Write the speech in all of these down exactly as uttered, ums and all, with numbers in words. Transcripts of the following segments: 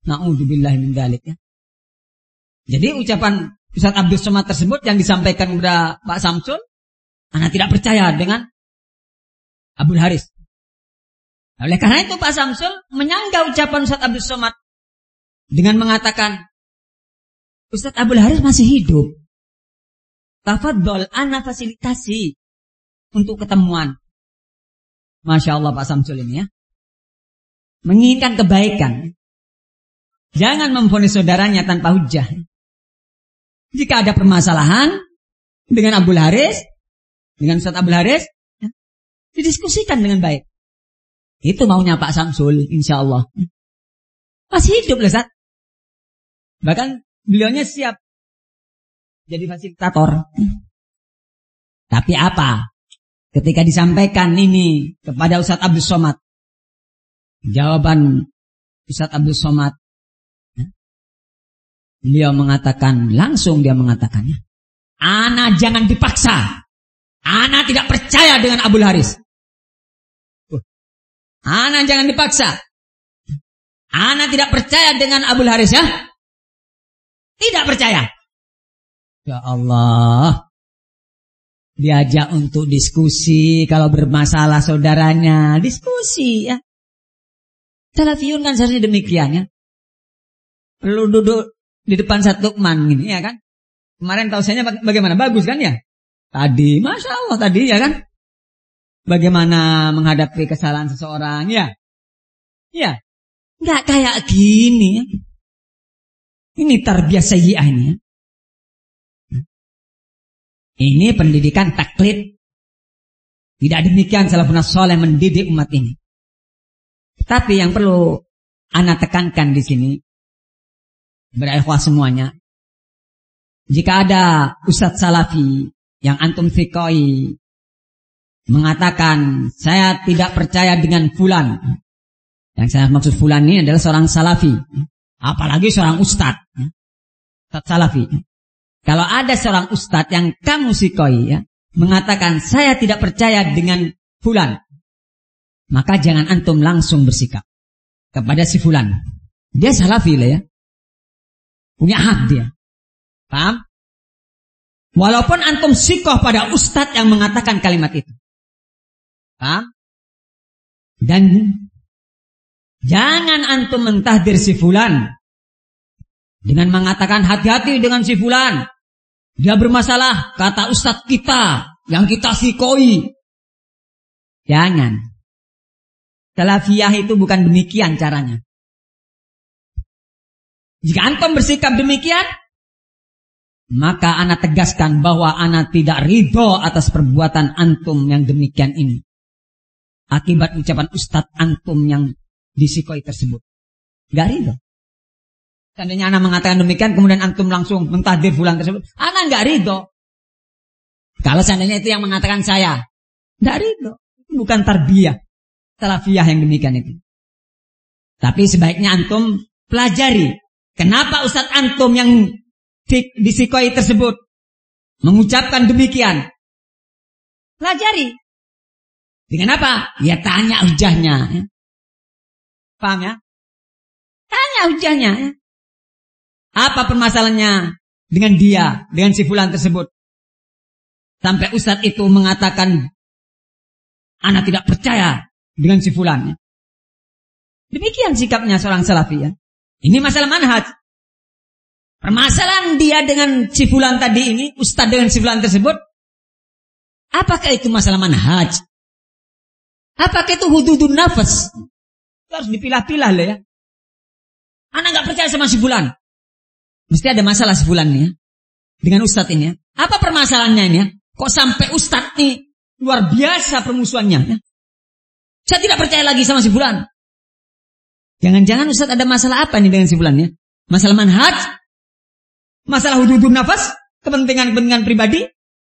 Na'udzubillahi min dzalik ya. Jadi ucapan Ustaz Abdul Somad tersebut yang disampaikan kepada Pak Samsul, ana tidak percaya dengan Abdul Haris. Oleh karena itu Pak Samsul menyanggah ucapan Ustaz Abdul Somad dengan mengatakan, Ustaz Abdul Haris masih hidup. Tafadhol, ana fasilitasi untuk ketemuan. Masya Allah Pak Samsul ini ya. Menginginkan kebaikan. Jangan memvonis saudaranya tanpa hujah. Jika ada permasalahan dengan Abdul Haris, dengan Ustaz Abdul Haris, ya, didiskusikan dengan baik. Itu maunya Pak Samsul, insya Allah. Masih hidup loh, Ustaz. Bahkan beliaunya siap jadi fasilitator. Tapi apa? Ketika disampaikan ini kepada Ustaz Abdul Somad, jawaban Ustaz Abdul Somad, beliau mengatakan, langsung dia mengatakannya, ana jangan dipaksa. Ana tidak percaya dengan Abdul Haris. Ana jangan dipaksa. Ana tidak percaya dengan Abdul Haris ya. Tidak percaya. Ya Allah. Diajak untuk diskusi. Kalau bermasalah saudaranya, diskusi ya. Salafiyun kan seharusnya demikian ya. Perlu duduk di depan satu man gini ya kan. Kemarin tausiahnya bagaimana? Bagus kan ya. Tadi Masya Allah tadi ya kan. Bagaimana menghadapi kesalahan seseorang ya. Ya. Nggak kayak gini ya. Ini tarbiyah sayyi'ah ini ya. Ini pendidikan taklid. Tidak demikian salafun saleh mendidik umat ini. Tapi yang perlu ana tekankan di sini, berikhwah semuanya, jika ada ustadz salafi yang antum fikoi mengatakan saya tidak percaya dengan fulan, yang saya maksud fulan ini adalah seorang salafi, apalagi seorang ustadz, ustadz salafi. Kalau ada seorang ustadz yang kamu sikoi ya, mengatakan saya tidak percaya dengan fulan, maka jangan antum langsung bersikap kepada si fulan. Dia salafi lah ya, punya hak dia. Paham? Walaupun antum sikoh pada ustadz yang mengatakan kalimat itu. Paham? Dan jangan antum mentahdir si fulan dengan mengatakan hati-hati dengan si fulan. Dia bermasalah, kata ustadz kita yang kita sikoi. Jangan. Salafiyah itu bukan demikian caranya. Jika antum bersikap demikian, maka ana tegaskan bahwa ana tidak ridho atas perbuatan antum yang demikian ini. Akibat ucapan ustadz antum yang disikoi tersebut. Gak ridho. Seandainya ana mengatakan demikian, kemudian antum langsung mentahdir fulan tersebut, ana gak ridho. Kalau seandainya itu yang mengatakan saya, gak ridho. Bukan tarbiyah salafiyah yang demikian itu. Tapi sebaiknya antum pelajari. Kenapa ustadz antum yang disikoi tersebut mengucapkan demikian? Pelajari. Dengan apa? Ya tanya hujahnya. Paham ya? Tanya hujahnya. Apa permasalahannya dengan dia, dengan si fulan tersebut? Sampai ustadz itu mengatakan, ana tidak percaya dengan si fulan. Demikian sikapnya seorang salafi ya. Ini masalah manhaj. Permasalahan dia dengan si fulan tadi ini, ustadz dengan si fulan tersebut, apakah itu masalah manhaj? Apakah itu hududun nafas? Harus dipilah-pilah lah ya. Ana gak percaya sama si fulan. Mesti ada masalah si fulan nih ya. Dengan ustadz ini ya. Apa permasalahannya ini ya? Kok sampai ustadz nih luar biasa permusuhannya ya? Saya tidak percaya lagi sama si fulan. Jangan-jangan ustadz ada masalah apa nih dengan si fulan ya? Masalah manhaj? Masalah hududun nafas? Kepentingan-kepentingan pribadi?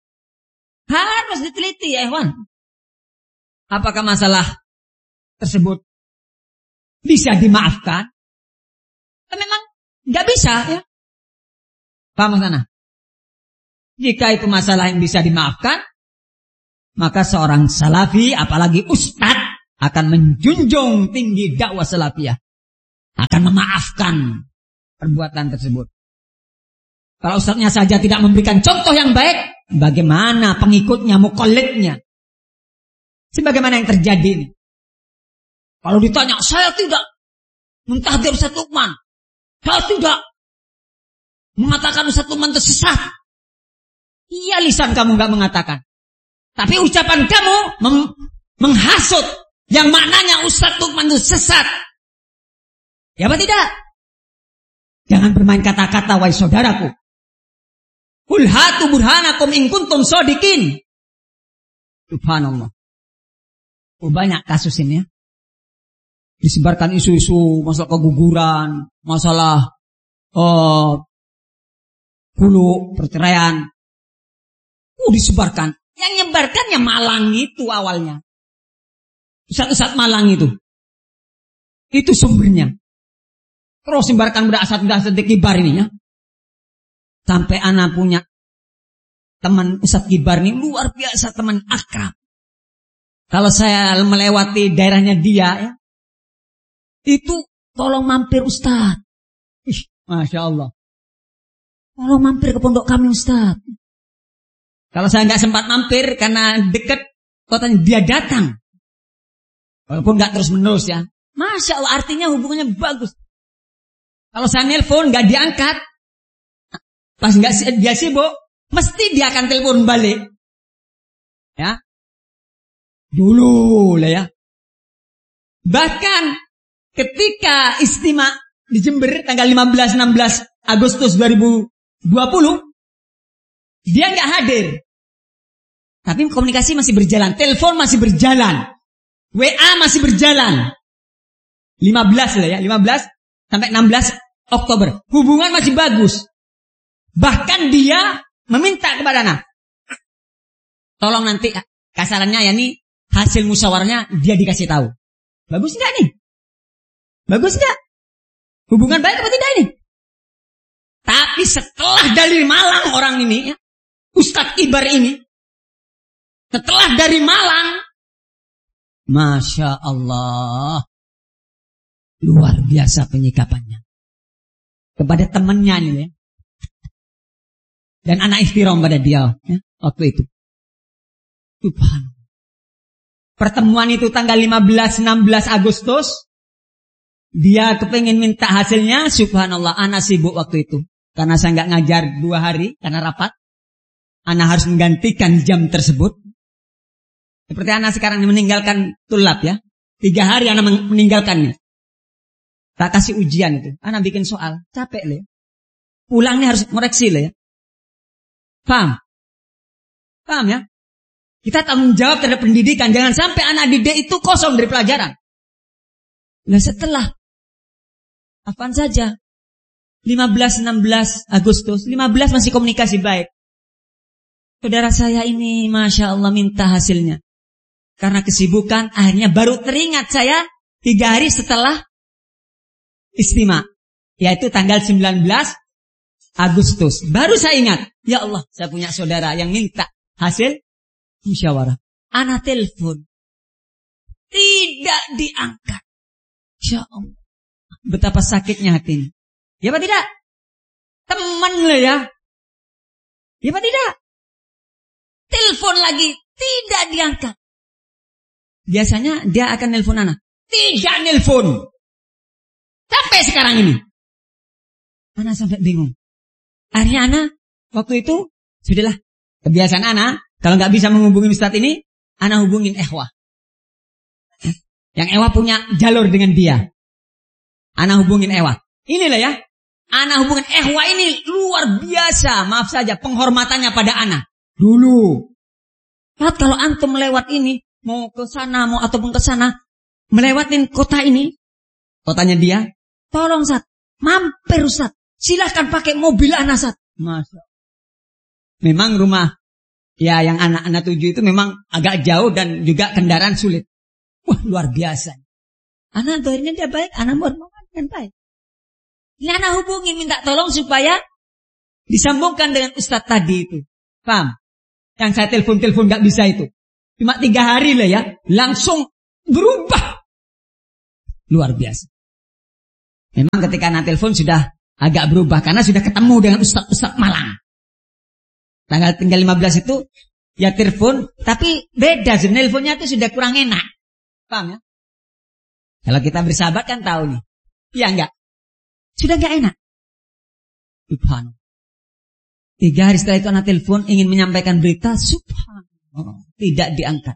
Harus diteliti ya ikhwan. Apakah masalah tersebut bisa dimaafkan? Memang gak bisa ya. Paham sana? Jika itu masalah yang bisa dimaafkan, maka seorang salafi, apalagi ustadz, akan menjunjung tinggi dakwah salafiyah. akan memaafkan perbuatan tersebut. Kalau ustadznya saja tidak memberikan contoh yang baik, bagaimana pengikutnya, muqallidnya? Sebagaimana yang terjadi ini. Kalau ditanya, saya tidak mentahdir Ustaz Lukman, saya tidak mengatakan Ustaz Lukman tersesat. Iya, lisan kamu enggak mengatakan. Tapi ucapan kamu mem- menghasut yang maknanya Ustaz Lukman itu sesat. Ya apa tidak? Jangan bermain kata-kata, wahai saudaraku. Qul hatu burhanakum in kuntum shodiqin. Subhanallah. Oh, banyak kasus ini ya. Disebarkan isu-isu masalah keguguran, masalah uh, hulu perceraian. Oh, disebarkan. Yang nyebarkannya Malang itu awalnya. Ustaz-ustaz Malang itu. Itu sumbernya. Terus sebarkan berasat-berasat di kibar ini ya. Sampai anak punya teman Ustaz kibar ini luar biasa, teman akrab. Kalau saya melewati daerahnya dia ya, itu tolong mampir Ustaz. Ih, Masya Allah. Tolong mampir ke pondok kami Ustaz. Kalau saya nggak sempat mampir karena dekat kotanya, dia datang. Walaupun nggak terus menerus ya. Masya Allah, artinya hubungannya bagus. Kalau saya nelpon nggak diangkat, pas nggak dia sibuk, mesti dia akan telepon balik. Ya, dulu lah ya. Bahkan ketika istimewa di Jember tanggal lima belas enam belas Agustus dua ribu dua puluh, dia nggak hadir. Tapi komunikasi masih berjalan, telepon masih berjalan, W A masih berjalan. lima belas lah ya, lima belas sampai enam belas Oktober. Hubungan masih bagus. Bahkan dia meminta kepada anak, tolong nanti kasarannya ya nih, hasil musyawarahnya dia dikasih tahu. Bagus enggak nih? Bagus enggak? Hubungan baik apa tidak ini? Tapi setelah dari Malang orang ini ya, Ustadz Kibar ini, setelah dari Malang, Masya Allah, luar biasa penyikapannya kepada temannya ini ya. Dan anak ikhtiram pada dia ya, waktu itu. Subhanallah. Pertemuan itu tanggal lima belas enam belas Agustus. Dia kepengin minta hasilnya. Subhanallah, anak sibuk waktu itu. Karena saya nggak ngajar dua hari karena rapat. Anak harus menggantikan jam tersebut. Seperti anak sekarang meninggalkan tulab ya. Tiga hari anak meninggalkannya. Tak kasih ujian itu. Anak bikin soal. Capek lah ya. Pulangnya harus koreksi lah ya. Paham? Paham ya? Kita tanggung jawab terhadap pendidikan. Jangan sampai anak didik itu kosong dari pelajaran. Nah setelah apaan saja lima belas enam belas Agustus, lima belas masih komunikasi baik. Saudara saya ini Masya Allah minta hasilnya. Karena kesibukan akhirnya baru teringat saya tiga hari setelah istimewa, yaitu tanggal sembilan belas Agustus. Baru saya ingat, ya Allah, saya punya saudara yang minta hasil musyawarah. Anak telepon, tidak diangkat. Ya Allah, betapa sakitnya hati ini. Ya apa tidak? Teman lah ya. Ya apa tidak? Telepon lagi, tidak diangkat. Biasanya dia akan nelpon anak. Tidak nelpon. Sampai sekarang ini. Anak sampai bingung. Akhirnya anak waktu itu, sudahlah, kebiasaan anak, kalau nggak bisa menghubungi Ustadz ini, anak hubungin Ehwa. Yang Ehwa punya jalur dengan dia. Anak hubungin Ehwa. Inilah ya, anak hubungin Ehwa ini luar biasa, maaf saja, penghormatannya pada anak. Dulu. Saat kalau antum melewat ini, mau ke sana, mau ataupun ke sana, melewatin kota ini, kotanya dia, tolong Ustaz, mampir Ustaz. Silahkan pakai mobil anak Ustaz. Masya. Memang rumah ya yang anak-anak tuju itu memang agak jauh dan juga kendaraan sulit. Wah luar biasa. Anak doanya dia baik, anak bermohon dan baik. Ini anak hubungi minta tolong supaya disambungkan dengan Ustaz tadi itu. Paham? Yang saya telepon-telepon gak bisa itu. Cuma tiga hari lah ya, langsung berubah. Luar biasa. Memang ketika anak telepon sudah agak berubah karena sudah ketemu dengan Ustaz-Ustaz Malang. Tanggal tinggal lima belas itu ya telepon, tapi beda sebenarnya teleponnya itu sudah kurang enak. Paham ya? Kalau kita bersahabat kan tahu nih. Iya enggak? Sudah enggak enak. Subhanallah. Tiga hari setelah itu anak telepon ingin menyampaikan berita, subhanallah, tidak diangkat.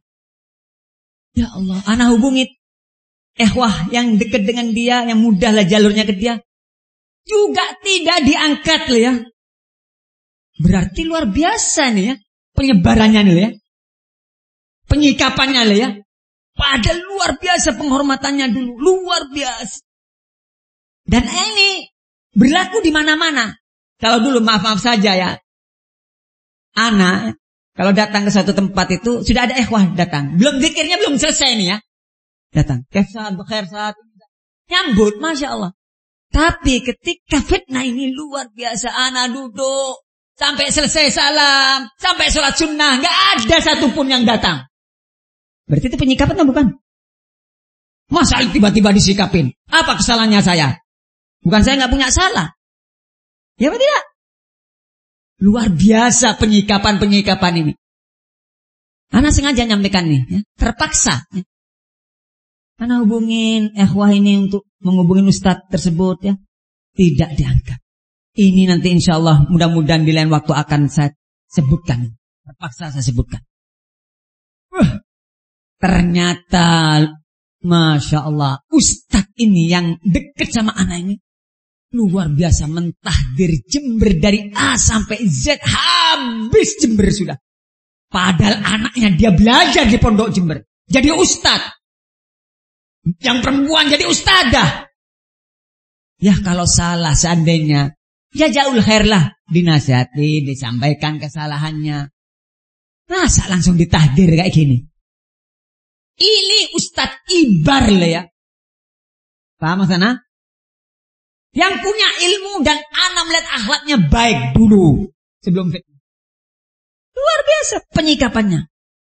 Ya Allah, anak hubungi ehwah yang dekat dengan dia, yang mudahlah jalurnya ke dia, juga tidak diangkat loh ya. Berarti luar biasa nih ya, penyebarannya nih ya, penyikapannya loh ya. Padahal luar biasa penghormatannya dulu, luar biasa. Dan ini berlaku di mana-mana. Kalau dulu maaf-maaf saja ya, anak kalau datang ke suatu tempat itu sudah ada ikhwah datang, belum zikirnya belum selesai nih ya, datang, kefsat, bekhersat, nyambut, masya Allah. Tapi ketika fitnah ini luar biasa, anak duduk sampai selesai salam, sampai sholat sunnah, nggak ada satupun yang datang. Berarti itu penyikapan atau bukan? Masa tiba-tiba disikapin? Apa kesalahannya saya? Bukan saya nggak punya salah. Ya apa tidak? Luar biasa penyikapan-penyikapan ini. Anak sengaja nyampaikan nih, ya, terpaksa. Ya. Anak hubungin ikhwah ini untuk menghubungin ustadz tersebut ya, tidak diangkat. Ini nanti insya Allah mudah-mudahan di lain waktu akan saya sebutkan. Terpaksa saya sebutkan. Uh, ternyata, masya Allah, ustadz ini yang dekat sama anak ini luar biasa mentahdir Jember dari A sampai Z, habis Jember sudah. Padahal anaknya dia belajar di pondok Jember, jadi ustadz. Yang perempuan jadi ustadzah. Ya kalau salah seandainya, ya jauh khair lah, dinasihati, disampaikan kesalahannya. Masa langsung ditahdir kayak gini? Ini ustadz ibar lah ya. Paham sana? Yang punya ilmu dan anak melihat akhlaknya baik dulu sebelum fitnah. Luar biasa penyikapannya.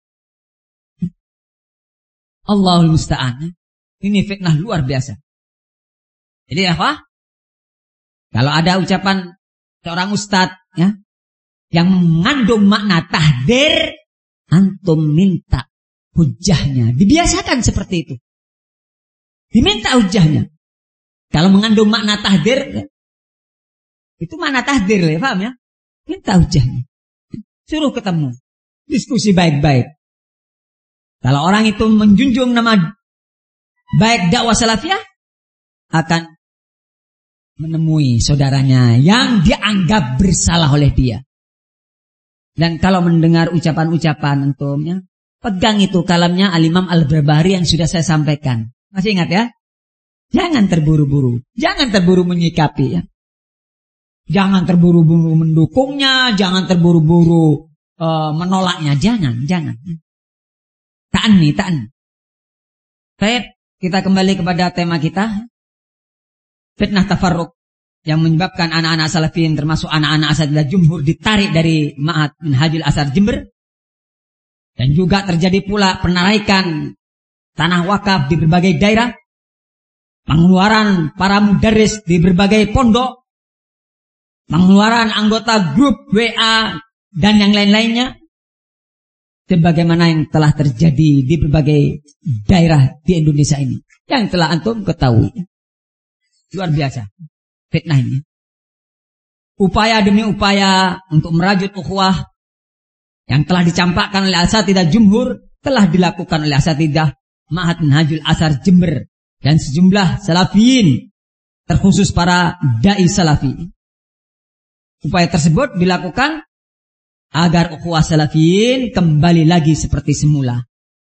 Allahul musta'an. Ini fitnah luar biasa. Jadi apa? Kalau ada ucapan seorang ustadz ya, yang mengandung makna tahdir, antum minta hujahnya. Dibiasakan seperti itu. Diminta hujahnya. Kalau mengandung makna tahdir, ya, itu makna tahdir, ya, paham ya? Minta hujahnya. Suruh ketemu. Diskusi baik-baik. Kalau orang itu menjunjung nama baik dakwah salafiyah, akan menemui saudaranya yang dianggap bersalah oleh dia. Dan kalau mendengar ucapan-ucapan antumnya, pegang itu kalamnya Al-Imam Al-Barbahari yang sudah saya sampaikan. Masih ingat ya? Jangan terburu-buru, jangan terburu menyikapi ya. Jangan terburu-buru mendukungnya, jangan terburu-buru uh, menolaknya, jangan, jangan. Ta'anni, ta'anni. Baik, kita kembali kepada tema kita. Fitnah tafarruq yang menyebabkan anak-anak salafiyin termasuk anak-anak asatidzah jumhur ditarik dari Ma'had Minhajul Athar Jember. Dan juga terjadi pula penaraikan tanah wakaf di berbagai daerah. Pengeluaran para mudarris di berbagai pondok, pengeluaran anggota grup W A dan yang lain-lainnya, sebagaimana yang telah terjadi di berbagai daerah di Indonesia ini, yang telah antum ketahui. Luar biasa fitnah ini. Upaya demi upaya untuk merajut ukhuwah yang telah dicampakkan oleh asatidzah jumhur telah dilakukan oleh asatidzah Ma'had Minhajul Athar Jember dan sejumlah salafiyin, terkhusus para dai salafi. Upaya tersebut dilakukan agar ukhuwah salafiyin kembali lagi seperti semula.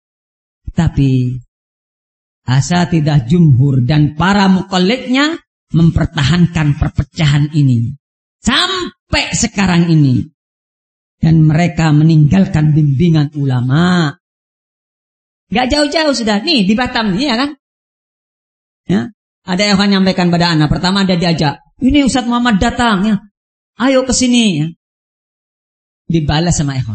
Tapi asatidzah jumhur dan para muqallidnya mempertahankan perpecahan ini sampai sekarang ini. Dan mereka meninggalkan bimbingan ulama. Gak jauh-jauh sudah. Nih di Batam nih ya kan. Ya, ada yang akan nyampaikan pada anak. Pertama ada diajak, ini Ustaz Muhammad datang ya, ayo ke sini ya. Dibalas sama ikhwan.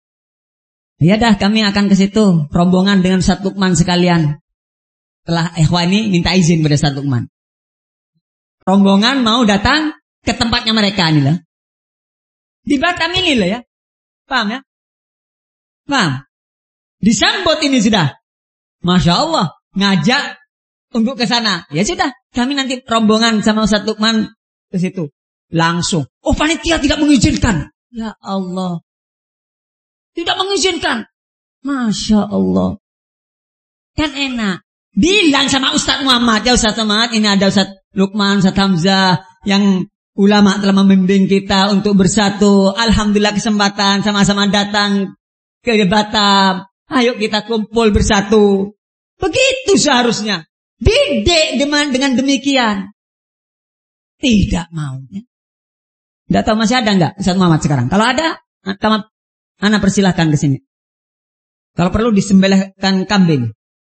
Ya dah kami akan ke situ, rombongan dengan Ustaz Lukman sekalian. Setelah ikhwan ini minta izin pada Ustaz Lukman. rombongan mau datang ke tempatnya mereka ini lah. Di Batam ini lah ya. Paham ya? Paham? Disambut ini sudah. Masya Allah. Ngajak untuk ke sana. Ya sudah. Kami nanti rombongan sama Ustaz Lukman ke situ. Langsung. Oh, panitia tidak mengizinkan. Ya Allah. Tidak mengizinkan. Masya Allah. Kan enak. Bilang sama Ustaz Muhammad. Ya Ustaz Muhammad. Ini ada Ustaz Lukman, Ustaz Hamzah. Yang ulama telah membimbing kita untuk bersatu. Alhamdulillah kesempatan sama-sama datang ke Batam. Ayo kita kumpul bersatu. Begitu seharusnya. Didik dengan, dengan demikian. Tidak mau. Tidak tahu masih ada enggak Ustaz Muhammad sekarang? Kalau ada, anak persilahkan ke sini. Kalau perlu disembelihkan kambing.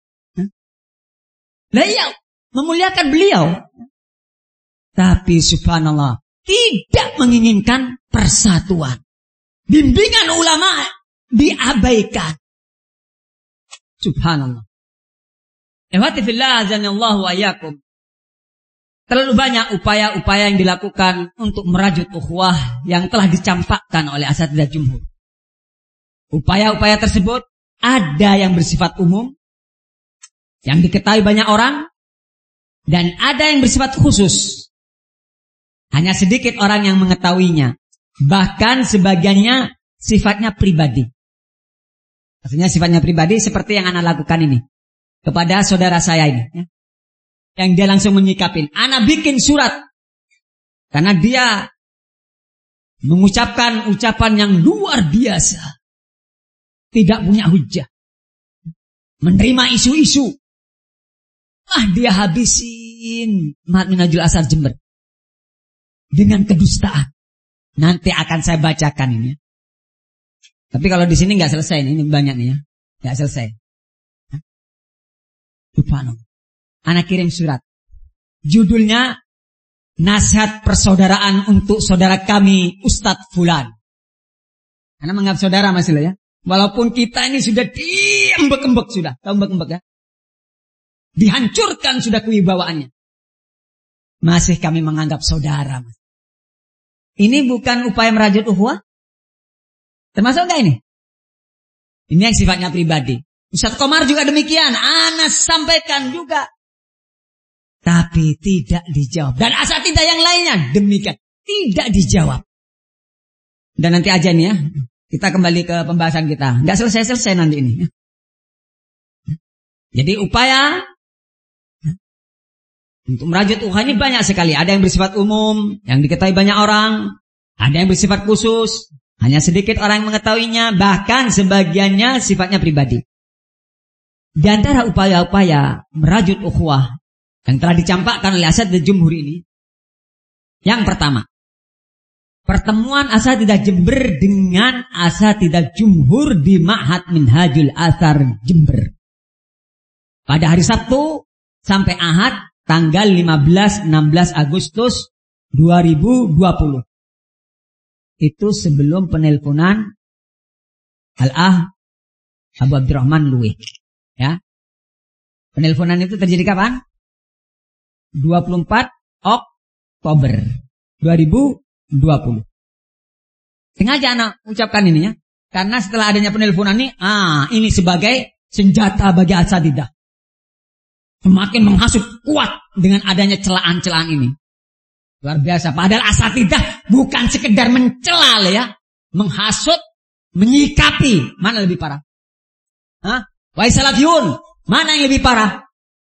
Lah iya, memuliakan beliau. Tapi subhanallah, tidak menginginkan persatuan. Bimbingan ulama diabaikan. Subhanallah. Ihwati fillah azanallahu wa iyyakum. Terlalu banyak upaya-upaya yang dilakukan untuk merajut ukhuwah yang telah dicampakkan oleh asatidzah jumhur. Upaya-upaya tersebut ada yang bersifat umum, yang diketahui banyak orang, dan ada yang bersifat khusus. Hanya sedikit orang yang mengetahuinya. Bahkan sebagiannya sifatnya pribadi. Maksudnya sifatnya pribadi seperti yang anak lakukan ini. Kepada saudara saya ini. Ya. Yang dia langsung menyikapin. Anak bikin surat. Karena dia mengucapkan ucapan yang luar biasa. Tidak punya hujah. Menerima isu-isu. Ah, dia habisin Mahat Minhajul Athar Jember. Dengan kedustaan. Nanti akan saya bacakan ini. Tapi kalau di sini nggak selesai ini, ini banyak nih ya, nggak selesai. Subhanallah. Anak kirim surat. Judulnya Nasihat Persaudaraan untuk Saudara Kami Ustadz Fulan. Karena menganggap saudara masih lah ya. Walaupun kita ini sudah diembek-embek sudah, tahu embek-embek ya? Dihancurkan sudah kewibawaannya. Masih kami menganggap saudara. Mas. Ini bukan upaya merajut ukhuwah? Termasuk enggak ini? Ini yang sifatnya pribadi. Ustaz Komar juga demikian. Anas sampaikan juga. Tapi tidak dijawab. Dan asatidzah yang lainnya demikian. Tidak dijawab. Dan nanti aja nih ya. Kita kembali ke pembahasan kita. Enggak selesai-selesai nanti ini. Jadi upaya untuk merajut ukhuwah ini banyak sekali. Ada yang bersifat umum, yang diketahui banyak orang. Ada yang bersifat khusus, hanya sedikit orang yang mengetahuinya. Bahkan sebagiannya sifatnya pribadi. Di antara upaya-upaya merajut ukhuwah yang telah dicampakkan oleh asatidzah jumhur ini. Yang pertama, pertemuan asatidzah Jember dengan asatidzah jumhur di Ma'had Minhajul Athar Jember. Pada hari Sabtu sampai Ahad tanggal lima belas enam belas Agustus dua ribu dua puluh. Itu sebelum penelponan Al-Ah Abu Abdurrahman Luwih. Ya. Penelponan itu terjadi kapan? dua puluh empat Oktober dua ribu dua puluh. Sengaja anak ucapkan ini ya. Karena setelah adanya penelponan ini, ah ini sebagai senjata bagi asatidzah. Semakin menghasut kuat dengan adanya celaan-celaan ini. Luar biasa. Padahal asatidzah bukan sekedar mencela ya. Menghasut, menyikapi. Mana lebih parah? Hah? Wahai salafiyun, mana yang lebih parah?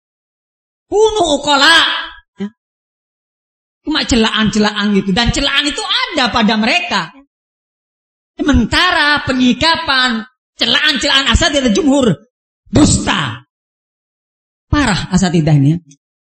Kunu uqala. Ya. Cuma celaan-celaan gitu. Dan celaan itu ada pada mereka. Sementara penyikapan, celaan-celaan asatidzah jumhur, dusta. Parah asatidzah ini ya.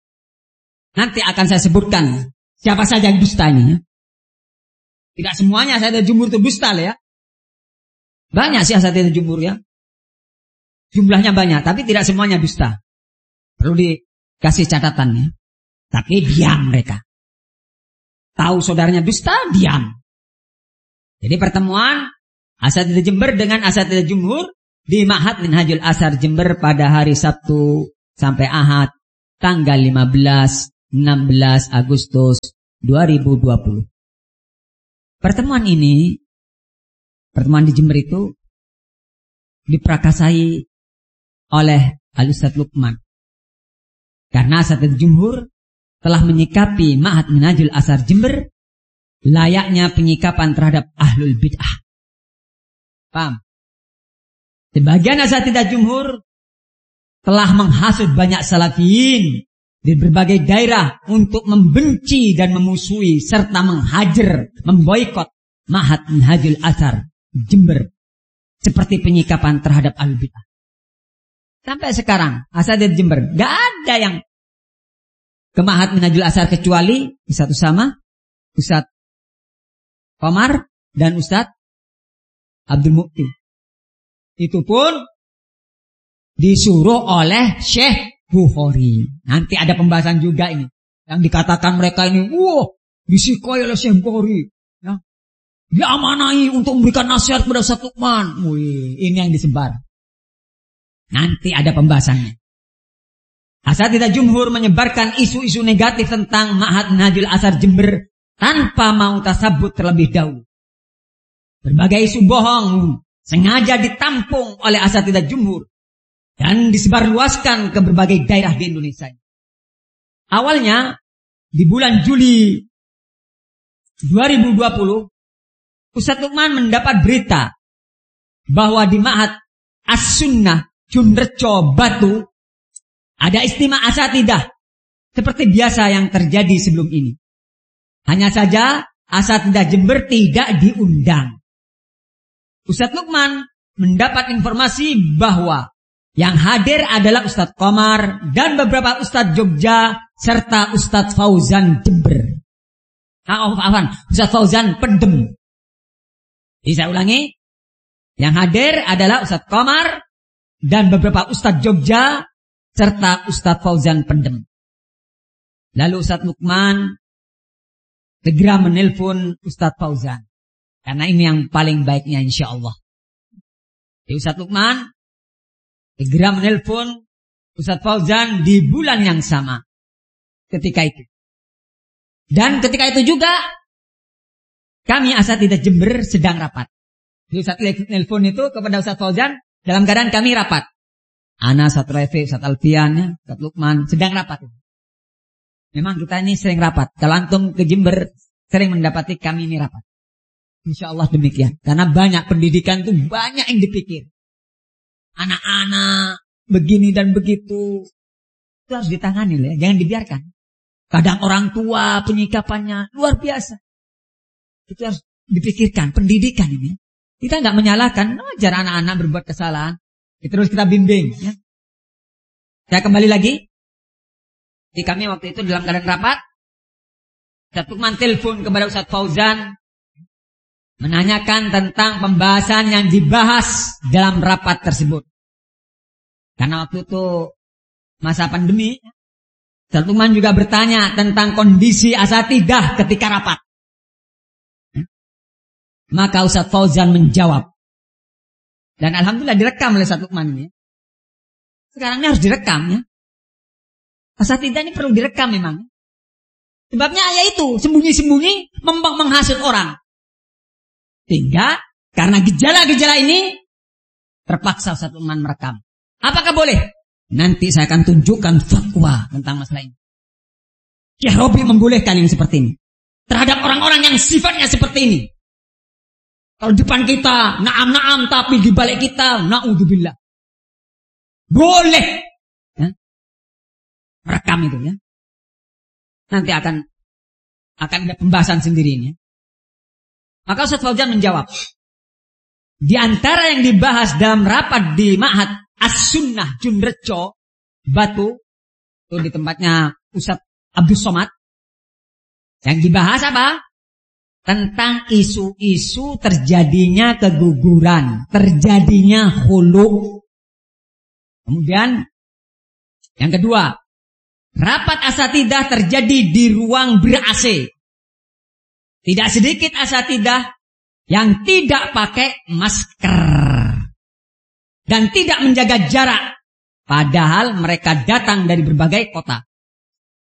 Nanti akan saya sebutkan siapa saja yang dusta ini ya. Tidak semuanya asatidzah jumhur itu dusta lah ya. Banyak sih asatidzah jumhur ya. Jumlahnya banyak, tapi tidak semuanya dusta. Perlu dikasih catatannya. Tapi diam mereka. Tahu saudaranya dusta, diam. Jadi pertemuan asatidzah Jember dengan asatidzah jumhur di Ma'had Minhajul Athar Jember pada hari Sabtu sampai Ahad tanggal lima belas enam belas Agustus dua ribu dua puluh. Pertemuan ini, pertemuan di Jember itu diprakasai oleh Al-Ustadz Lukman. Karena Asatidz Jumhur telah menyikapi Ma'had Minhajul Athar Jember layaknya penyikapan terhadap ahlul bid'ah. Paham? Sebagian Asatidz Jumhur telah menghasut banyak salafiyin di berbagai daerah untuk membenci dan memusuhi serta menghajar, memboikot Ma'had Minhajul Athar Jember seperti penyikapan terhadap ahlul bid'ah. Sampai sekarang Asatidz Jember gak ada yang ke Ma'had Minhajul Athar kecuali Ustadz Usama, Ustadz Komar dan Ustadz Abdul Mukti. Itu pun disuruh oleh Syekh Bukhari. Nanti ada pembahasan juga ini. Yang dikatakan mereka ini, wah, disikoi oleh Syekh Bukhari. Ya. Diamanai untuk memberikan nasihat kepada Ustadz Lukman. Wih, ini yang disebar. Nanti ada pembahasannya. Asatidz Jumhur menyebarkan isu-isu negatif tentang Ma'had Minhajul Athar Jember tanpa mau tasabut terlebih dahulu. Berbagai isu bohong sengaja ditampung oleh Asatidz Jumhur dan disebarluaskan ke berbagai daerah di Indonesia. Awalnya di bulan Juli dua ribu dua puluh, Ustadz Lukman mendapat berita bahwa di Ma'had As-Sunnah Junreco Batu ada istimewa asatidah seperti biasa yang terjadi sebelum ini. Hanya saja Asatidz Jember tidak diundang. Ustadz Lukman mendapat informasi bahwa yang hadir adalah Ustadz Komar dan beberapa Ustadz Jogja serta Ustadz Fauzan Jember. Ah, oh, afan, Ustadz Fauzan Pendem. Bisa ulangi? Yang hadir adalah Ustadz Komar dan beberapa Ustadz Jogja serta Ustadz Fauzan Pendem. Lalu Ustadz Lukman segera menelpon Ustadz Fauzan. Karena ini yang paling baiknya insya Allah. Jadi Ustadz Lukman segera menelpon Ustadz Fauzan di bulan yang sama. Ketika itu. Dan ketika itu juga kami Asatidz Jember sedang rapat. Jadi Ustadz nelpon itu kepada Ustadz Fauzan dalam keadaan kami rapat. Ana, Ustadz Refi, Ustadz Alfian, Ustadz Lukman sedang rapat. Memang kita ini sering rapat. Kalau antum ke Jember sering mendapati kami ini rapat. Insya Allah demikian. Karena banyak pendidikan itu banyak yang dipikir. Anak-anak begini dan begitu. Itu harus ditangani ya. Jangan dibiarkan. Kadang orang tua penyikapannya luar biasa. Itu harus dipikirkan. Pendidikan ini. Kita nggak menyalahkan. Wajar anak-anak berbuat kesalahan. Terus kita bimbing. Ya. Saya kembali lagi. Di kami waktu itu dalam keadaan rapat. Ustadz Lukman telepon kepada Ustadz Fauzan. Menanyakan tentang pembahasan yang dibahas dalam rapat tersebut. Karena waktu itu masa pandemi, Ustadz Lukman juga bertanya tentang kondisi asatidah ketika rapat. Maka Ustadz Fauzan menjawab. Dan alhamdulillah direkam oleh Ustadz Lukman ini. Sekarang ini harus direkam ya. Asatidah ini perlu direkam memang. Sebabnya ya itu, sembunyi-sembunyi membang menghasut orang. Sehingga karena gejala-gejala ini terpaksa Ustadz Lukman merekam. Apakah boleh? Nanti saya akan tunjukkan fatwa tentang masalah ini. Syekh Robi membolehkan yang seperti ini terhadap orang-orang yang sifatnya seperti ini. Kalau depan kita naam-naam tapi di balik kita na'udzubillah. Boleh ya? Merekam itu ya. Nanti akan akan ada pembahasan sendiri ini. Maka Ustadz Fauzan menjawab. Di antara yang dibahas dalam rapat di Ma'had As-Sunnah Junreco Batu, itu di tempatnya Ustadz Abdul Somad. Yang dibahas apa? Tentang isu-isu terjadinya keguguran, terjadinya khulu. Kemudian yang kedua, rapat asatidah terjadi di ruang ber-A C. Tidak sedikit asatidah yang tidak pakai masker dan tidak menjaga jarak, padahal mereka datang dari berbagai kota.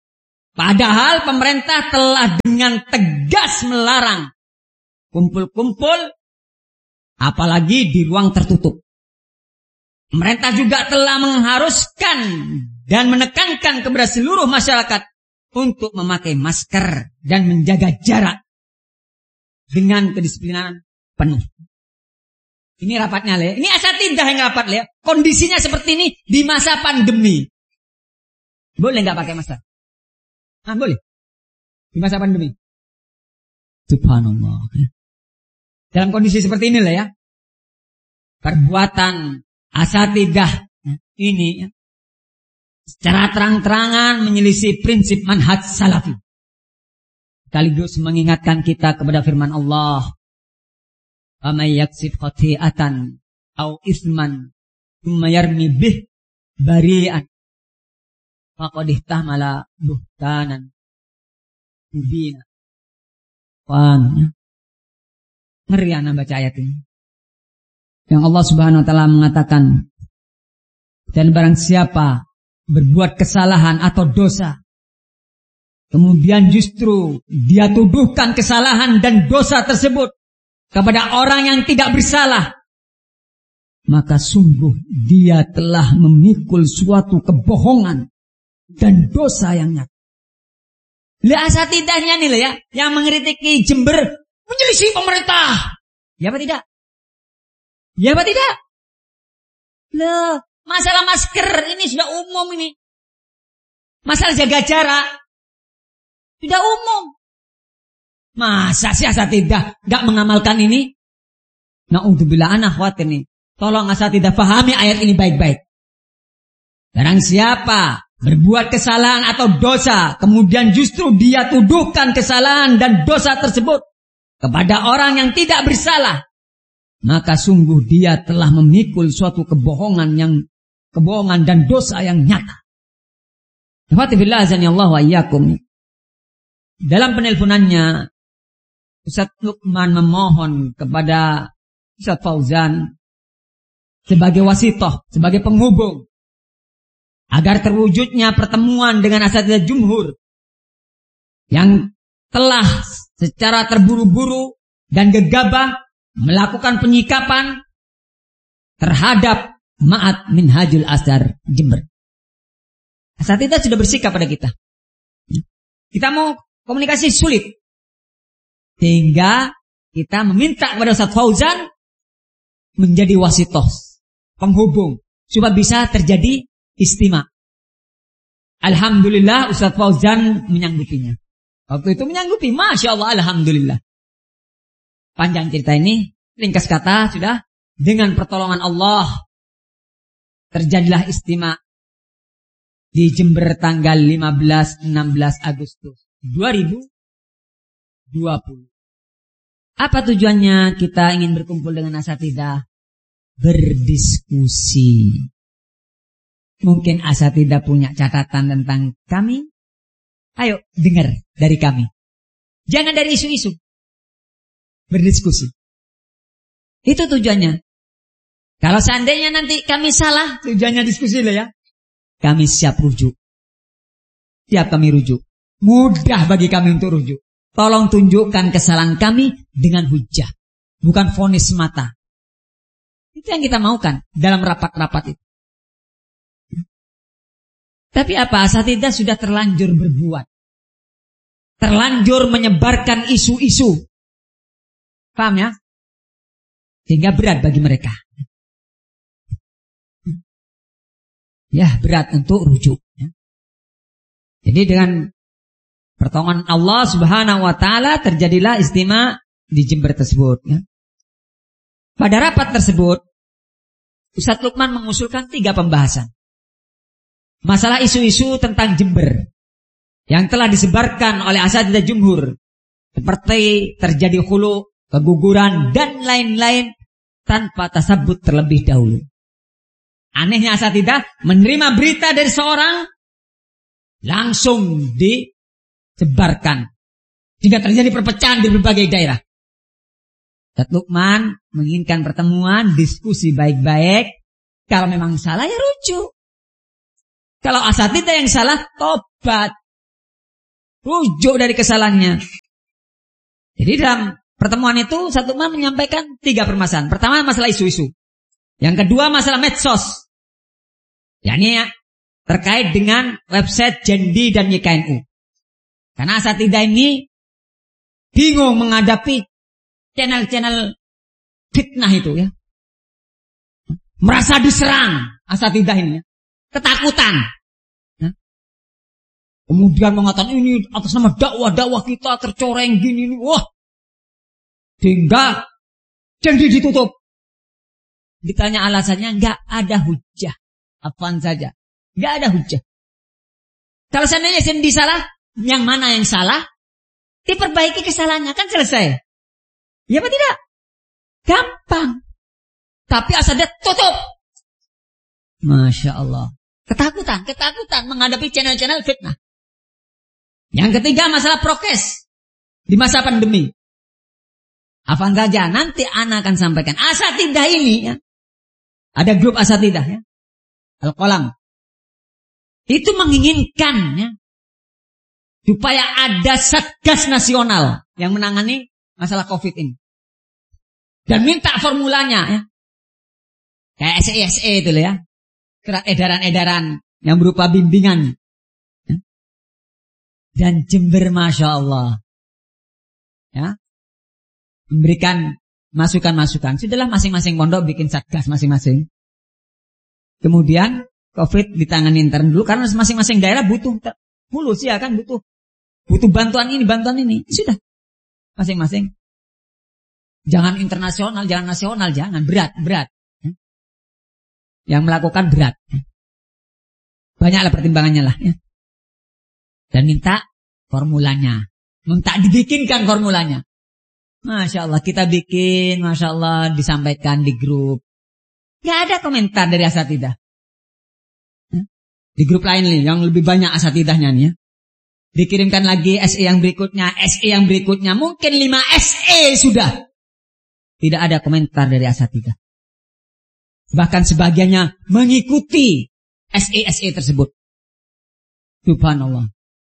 Padahal pemerintah telah dengan tegas melarang kumpul-kumpul, apalagi di ruang tertutup. Pemerintah juga telah mengharuskan dan menekankan kepada seluruh masyarakat untuk memakai masker dan menjaga jarak dengan kedisiplinan penuh. Ini rapatnya, Le. Ini asatidah yang rapat, Le. Kondisinya seperti ini di masa pandemi. Boleh nggak pakai masker? Ah, boleh. Di masa pandemi. Subhanallah. Dalam kondisi seperti ini, Le, ya. Perbuatan asatidah ini ya, secara terang-terangan menyelisih prinsip manhaj salafi. Sekaligus mengingatkan kita kepada firman Allah, "Amay yaksib khati'atan au isman thumma yarmi bih bari'an faqad ihtamala buhtanan mubina." Paham? Ngeri anak baca ayat ini. Yang Allah Subhanahu wa taala mengatakan, dan barang siapa berbuat kesalahan atau dosa, kemudian justru dia tuduhkan kesalahan dan dosa tersebut kepada orang yang tidak bersalah, maka sungguh dia telah memikul suatu kebohongan dan dosa yang nyata. Lihat asatidahnya nih ya, yang mengkritiki Jember menyelisih pemerintah. Ya apa tidak? Ya apa tidak? Loh, masalah masker ini sudah umum ini. Masalah jaga jarak sudah umum. Masa sih asatidah gak mengamalkan ini? Na'udzubillah, anak khawatir nih. Tolong asatidah pahami ayat ini baik-baik. Barang siapa berbuat kesalahan atau dosa, kemudian justru dia tuduhkan kesalahan dan dosa tersebut kepada orang yang tidak bersalah, maka sungguh dia telah memikul suatu kebohongan yang kebohongan dan dosa yang nyata. Alhamdulillah azanillahu wa iyyakum. Dalam penelponannya, Ustaz Lukman memohon kepada Ustaz Fauzan sebagai wasitoh, sebagai penghubung, agar terwujudnya pertemuan dengan asatidzah jumhur yang telah secara terburu-buru dan gegabah melakukan penyikapan terhadap Ma'had Minhajul Azhar Jember. Asatidzah sudah bersikap pada kita. Kita mau komunikasi sulit, sehingga kita meminta kepada Ustaz Fauzan menjadi wasitoh, penghubung, supaya bisa terjadi istima. Alhamdulillah Ustaz Fauzan menyanggupinya. Waktu itu menyanggupi, Masya Allah, Alhamdulillah. Panjang cerita ini, ringkas kata sudah, dengan pertolongan Allah terjadilah istima di Jember tanggal lima belas enam belas Agustus dua ribu dua puluh. Apa tujuannya kita ingin berkumpul dengan asatidzah? Berdiskusi. Mungkin asatidzah punya catatan tentang kami. Ayo dengar dari kami. Jangan dari isu-isu. Berdiskusi. Itu tujuannya. Kalau seandainya nanti kami salah, tujuannya diskusi lah ya. Kami siap rujuk. Siap kami rujuk. Mudah bagi kami untuk rujuk. Tolong tunjukkan kesalahan kami dengan hujah, bukan vonis semata. Itu yang kita maukan dalam rapat-rapat itu. Tapi apa? Asatidzah sudah terlanjur berbuat, terlanjur menyebarkan isu-isu. Paham ya? Sehingga berat bagi mereka. Ya, berat untuk rujuk. Jadi dengan pertolongan Allah Subhanahu wa taala terjadilah istima di Jember tersebut ya. Pada rapat tersebut Ustaz Lukman mengusulkan tiga pembahasan. Masalah isu-isu tentang Jember yang telah disebarkan oleh asatidzah jumhur, seperti terjadi khulu, keguguran dan lain-lain tanpa tasabbut terlebih dahulu. Anehnya asatidzah menerima berita dari seorang langsung disebarkan, jika terjadi perpecahan di berbagai daerah. Ustaz Lukman menginginkan pertemuan, diskusi baik-baik. Kalau memang salah ya rujuk. Kalau asatidzah yang salah, tobat. rujuk dari kesalahannya. Jadi dalam pertemuan itu satu imam menyampaikan tiga permasalahan. Pertama masalah isu-isu. Yang kedua masalah medsos. yakni terkait dengan website Jendi dan Y K N U. Karena asatidah ini bingung menghadapi channel-channel fitnah itu ya. Merasa diserang asatidah ini ya. Ketakutan. Ya. Kemudian mengatakan ini atas nama dakwah-dakwah kita tercoreng gini. Wah. Sehingga Jendi ditutup. Ditanya alasannya, enggak ada hujah. Apaan saja. Enggak ada hujah. Kalau seandainya Jendi salah, yang mana yang salah? Diperbaiki kesalahannya, kan selesai. Ya apa tidak? Gampang. Tapi asal dia tutup. Masya Allah. Ketakutan, ketakutan menghadapi channel-channel fitnah. Yang ketiga masalah prokes. Di masa pandemi. Apaan saja, nanti ana akan sampaikan. Asatidah ini ya. Ada grup asatidah ya. Al-Qalam. Itu menginginkan ya. Supaya ada Satgas Nasional yang menangani masalah COVID ini. Dan minta formulanya ya. Kayak S E S E itu loh ya. Edaran-edaran yang berupa bimbingan. Ya. Dan Jember Masya Allah. Ya. Memberikan masukan-masukan. Sudahlah masing-masing pondok bikin Satgas masing-masing. Kemudian COVID ditangani intern dulu. Karena masing-masing daerah butuh. Mulus ya kan butuh. Butuh bantuan ini, bantuan ini. Sudah. Masing-masing. Jangan internasional, jangan nasional, jangan. Berat, berat. Yang melakukan berat. Banyaklah pertimbangannya lah. Ya. Dan minta formulanya. Minta dibikinkan formulanya. Masya Allah, kita bikin, Masya Allah, disampaikan di grup. Gak ada komentar dari asatidah. Di grup lain nih, yang lebih banyak asatidahnya nih ya. Dikirimkan lagi S E yang berikutnya, S E yang berikutnya. Mungkin lima S E sudah. Tidak ada komentar dari asatidah. Bahkan sebagiannya mengikuti S E S E tersebut. Subhanallah.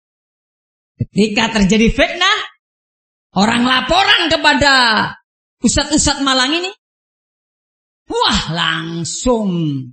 Ketika terjadi fitnah, orang laporan kepada ustadz-ustadz Malang ini, wah langsung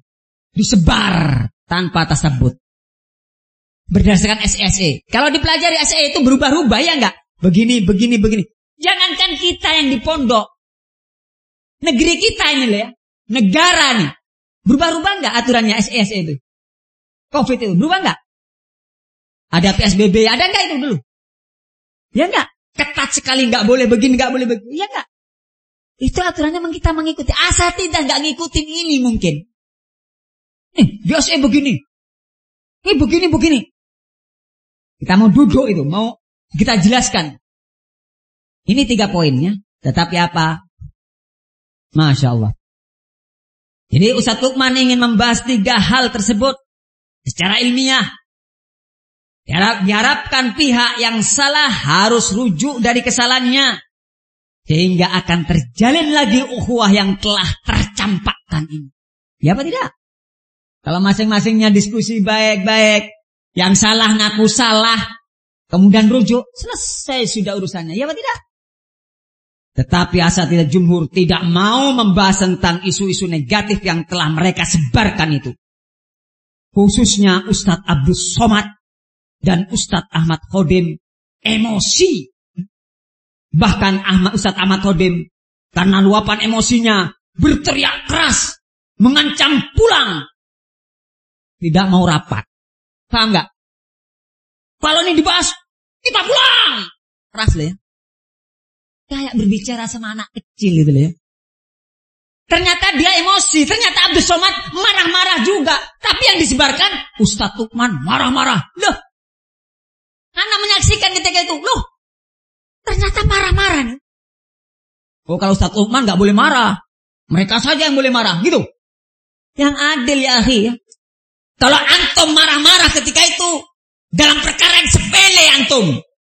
disebar tanpa tasabut. Berdasarkan S E S E. Kalau dipelajari S E itu berubah-ubah ya enggak? Begini, begini, begini. Jangankan kita yang di pondok. Negeri kita ini loh ya. Negara nih. Berubah-ubah enggak aturannya S E S E itu? COVID itu berubah enggak? Ada P S B B, ada enggak itu dulu? Ya enggak? Ketat sekali, enggak boleh begini, enggak boleh begini. Ya enggak? Itu aturannya kita mengikuti. Asatidah enggak ngikutin ini mungkin. Nih, di S E begini. Ini begini, begini. Kita mau duduk itu, mau kita jelaskan. Ini tiga poinnya. Tetapi apa? Masya Allah. Jadi Ustadz Lukman ingin membahas tiga hal tersebut secara ilmiah. Diharap, diharapkan pihak yang salah harus rujuk dari kesalahannya. Sehingga akan terjalin lagi ukhuwah yang telah tercampakkan ini. Ya apa tidak? Kalau masing-masingnya diskusi baik-baik, yang salah ngaku salah, kemudian rujuk, selesai sudah urusannya. Ya apa tidak? Tetapi asatidah jumhur tidak mau membahas tentang isu-isu negatif yang telah mereka sebarkan itu. Khususnya Ustadz Abdul Somad dan Ustadz Ahmad Khodim emosi. Bahkan Ahmad Ustadz Ahmad Khodim karena luapan emosinya berteriak keras, mengancam pulang. Tidak mau rapat. Paham gak? Kalau ini dibahas, kita pulang. Keras lah ya. Kayak berbicara sama anak kecil gitu ya. Ternyata dia emosi. Ternyata Abdul Somad marah-marah juga. Tapi yang disebarkan, Ustadz Lukman marah-marah. Loh. Anak menyaksikan ketika itu. Loh. Ternyata marah-marah nih. Oh kalau Ustadz Lukman gak boleh marah. Mereka saja yang boleh marah. Gitu. Yang adil ya akhi ya. Kalau antum marah-marah ketika itu. Dalam perkara yang sepele antum.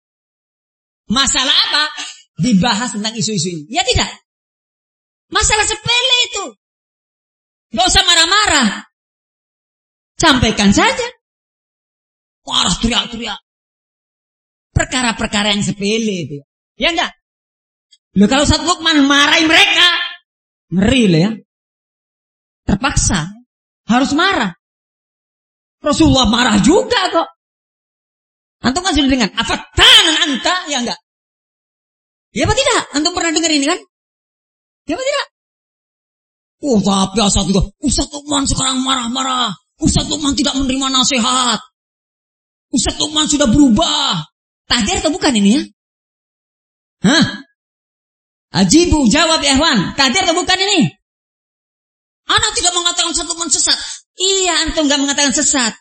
Masalah apa? Dibahas tentang isu-isu ini. Ya tidak. Masalah sepele itu. Gak usah marah-marah. Sampaikan saja. Marah teriak-teriak. perkara-perkara yang sepele itu. Ya enggak? Loh kalau Ustaz Lukman marahin mereka, ngeri loh ya. Terpaksa harus marah. Rasulullah marah juga kok. Antum kan sudah dengar, afatanan anta, ya enggak? Ya apa tidak? Antum pernah dengar ini kan? Ya apa tidak? Oh tapi Ustaz juga, Ustaz Lukman sekarang marah-marah. Ustaz Lukman tidak menerima nasihat. Ustaz Lukman sudah berubah. Tahdir atau bukan ini ya? Hah? Ajibu, jawab ya Ikhwan. Tahdir atau bukan ini? Anak tidak mengatakan Ustaz Lukman sesat. Iya, antum gak mengatakan sesat.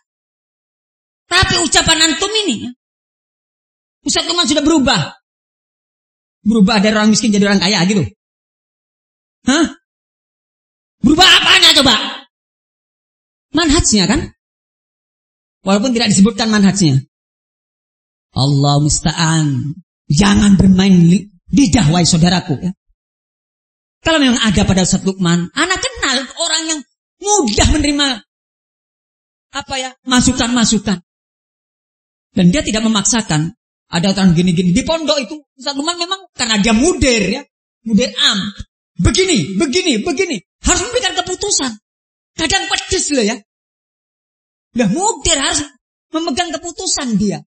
Tapi ucapan antum ini, Ustaz Lukman sudah berubah. Berubah dari orang miskin jadi orang kaya gitu. Hah? Berubah apanya coba? Manhajnya kan? Walaupun tidak disebutkan manhajnya. Allah musta'an. Jangan bermain lidah wahai saudaraku ya. Kalau memang ada pada Ustaz Lukman, anak kenal orang yang mudah menerima apa ya, masukan-masukan. Dan dia tidak memaksakan. Ada orang gini-gini di pondok itu, Ustaz Lukman memang karena dia mudir ya, mudir am. Begini, begini, begini. Harus memberikan keputusan. Kadang pedes loh ya. Lah mudir harus memegang keputusan dia.